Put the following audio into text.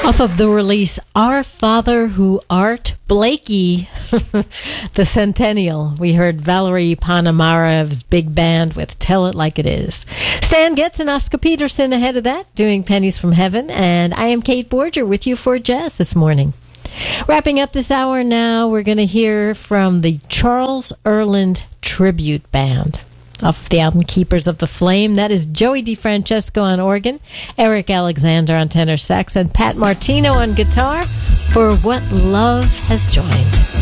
Off of the release Our Father Who Art Blakey, the Centennial, we heard Valerie Panamarev's big band with Tell It Like It Is. Stan Getz and Oscar Peterson ahead of that, doing Pennies from Heaven, and I am Kate Borger with you for Jazz this morning. Wrapping up this hour now, we're going to hear from the Charles Earland Tribute Band. Off the album Keepers of the Flame, that is Joey DeFrancesco on organ, Eric Alexander on tenor sax, and Pat Martino on guitar for What Love Has Joined.